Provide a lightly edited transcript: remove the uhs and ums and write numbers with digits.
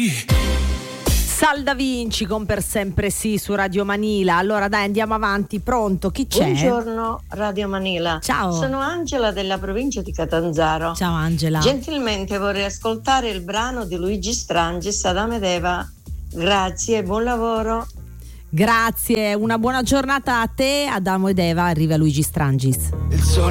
Salda Vinci con Per Sempre Sì su Radio Manila. Allora dai, andiamo avanti. Pronto? Chi c'è? Buongiorno Radio Manila. Ciao. Sono Angela della provincia di Catanzaro. Ciao Angela. Gentilmente vorrei ascoltare il brano di Luigi Strangis, Adamo ed Eva. Grazie e buon lavoro. Grazie, una buona giornata a te. Adamo ed Eva, arriva Luigi Strangis. Il sole